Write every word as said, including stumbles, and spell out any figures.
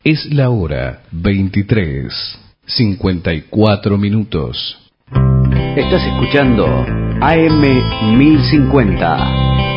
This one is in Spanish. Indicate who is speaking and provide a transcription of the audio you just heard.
Speaker 1: Es la hora veintitrés, cincuenta y cuatro minutos.
Speaker 2: Estás escuchando A M mil cincuenta.